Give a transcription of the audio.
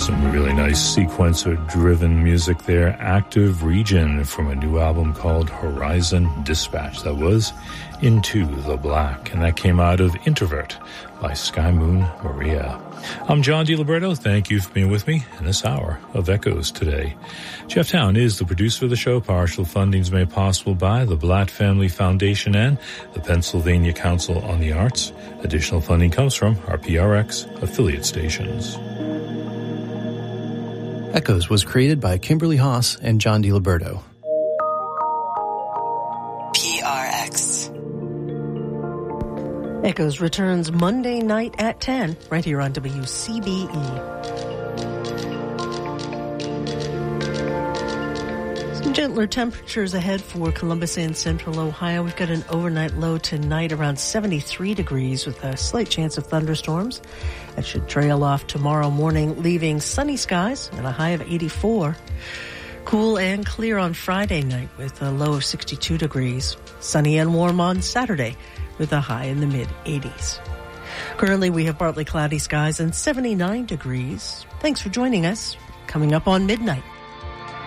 Some really nice sequencer-driven music there. Active Region from a new album called Horizon Dispatch. That was Into the Black, and that came out of Introvert by Sky Moon Maria. I'm John DiLiberto. Thank you for being with me in this hour of Echoes today. Jeff Town is the producer of the show. Partial funding is made possible by the Blatt Family Foundation and the Pennsylvania Council on the Arts. Additional funding comes from our PRX affiliate stations. Echoes was created by Kimberly Haas and John DiLiberto. PRX. Echoes returns Monday night at 10, right here on WCBE. Some gentler temperatures ahead for Columbus and Central Ohio. We've got an overnight low tonight around 73 degrees with a slight chance of thunderstorms. That should trail off tomorrow morning, leaving sunny skies and a high of 84. Cool and clear on Friday night with a low of 62 degrees. Sunny and warm on Saturday with a high in the mid-80s. Currently, we have partly cloudy skies and 79 degrees. Thanks for joining us. Coming up on midnight.